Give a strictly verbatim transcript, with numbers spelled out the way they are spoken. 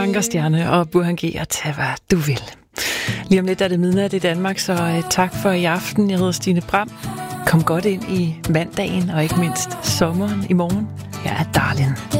Ankerstjerne og Burhan G. og tag hvad du vil. Lige om lidt er det midnat i Danmark, så uh, tak for i aften. Jeg hedder Stine Bram. Kom godt ind i mandagen og ikke mindst sommeren i morgen. Jeg er Darlin.